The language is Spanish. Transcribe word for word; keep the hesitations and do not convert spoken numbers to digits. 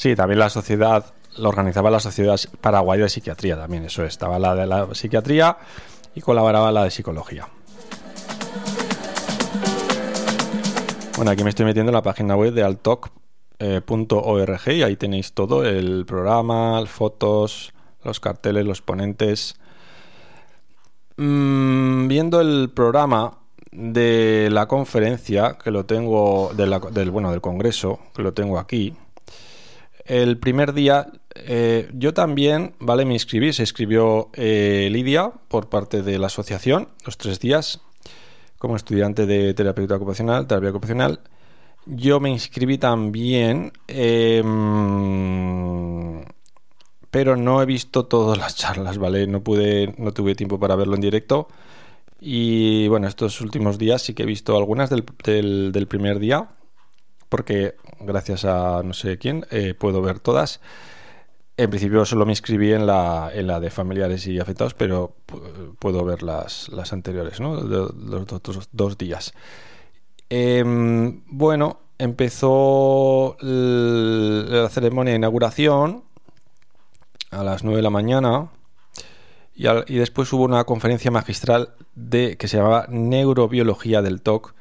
Sí, también la sociedad, lo organizaba la Sociedad Paraguay de Psiquiatría también, eso es, estaba la de la psiquiatría y colaboraba la de psicología. Bueno, aquí me estoy metiendo en la página web de altoc punto org y ahí tenéis todo, el programa, las fotos, los carteles, los ponentes. Mm, viendo el programa de la conferencia, que lo tengo, de la, del, bueno, del congreso, que lo tengo aquí, el primer día eh, yo también, ¿vale? Me inscribí, se inscribió eh, Lidia por parte de la asociación, los tres días, como estudiante de terapeuta ocupacional, terapia ocupacional. Yo me inscribí también, eh, pero no he visto todas las charlas, ¿vale? No pude, no tuve tiempo para verlo en directo. Y bueno, estos últimos días sí que he visto algunas del, del, del primer día, porque gracias a no sé quién eh, puedo ver todas. En principio solo me inscribí en la, en la de familiares y afectados, pero puedo ver las, las anteriores, ¿no? De, los otros dos días. Eh, bueno, empezó la ceremonia de inauguración a las nueve de la mañana y, al, y después hubo una conferencia magistral de que se llamaba Neurobiología del T O C,